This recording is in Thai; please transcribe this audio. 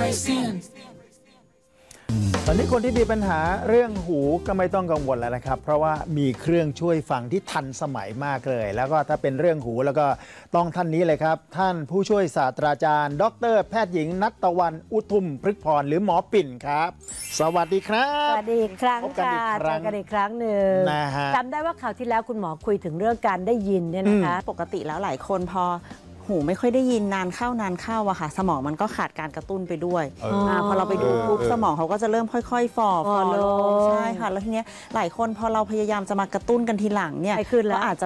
ตอนนี้คนที่มีปัญหาเรื่องหูก็ไม่ต้องกังวลแล้วนะครับเพราะว่ามีเครื่องช่วยฟังที่ทันสมัยมากเลยแล้วก็ถ้าเป็นเรื่องหูแล้วก็ต้องท่านนี้เลยครับท่านผู้ช่วยศาสตราจารย์ดร.แพทย์หญิงณัฐวรรณอุทุมพฤกษ์พรหรือหมอปิ่นครับสวัสดีครับสวัสดีอีกครั้งพบกันค่ะอีกครั้งเจอกันอีกครั้งหนึ่งนะฮะจำได้ว่าคราวที่แล้วคุณหมอคุยถึงเรื่องการได้ยินเนี่ยนะคะปกติแล้วหลายคนพอหูไม่ค่อยได้ยินนานเข้อะค่ะ สมองมันก็ขาดการกระตุ้นไปด้วยพอเราไปดูปุ๊บสมองเขาก็จะเริ่มค่อยๆฝ่อลงใช่ค่ะแล้วทีเนี้ยหลายคนพอเราพยายามจะมากระตุ้นกันทีหลังเนี่ยไม่ขึ้นแล้วก็อาจจะ